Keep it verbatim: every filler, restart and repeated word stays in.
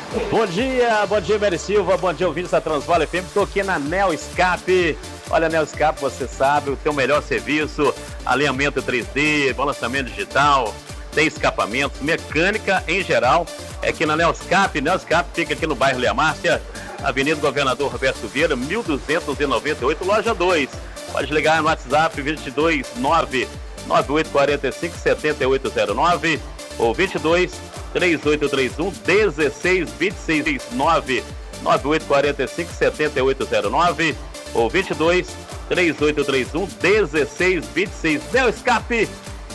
Bom dia, bom dia, Mary Silva, bom dia, ouvintes da Transvale F M. Estou aqui na Neo Escape. Olha, Neo Escape, você sabe, o teu melhor serviço, alinhamento três D, balanceamento digital, tem escapamentos, mecânica em geral, é aqui na Neo Escape. Neo Escape fica aqui no bairro Leia Márcia, Avenida Governador Roberto Vieira, mil duzentos e noventa e oito, loja dois. Pode ligar no WhatsApp vinte e dois nove nove oito quatro cinco sete oito zero nove ou vinte e dois três oito três um um seis dois seis nove nove oito quatro cinco sete oito zero nove ou vinte e dois três oito três um um seis dois seis. Neo Escape,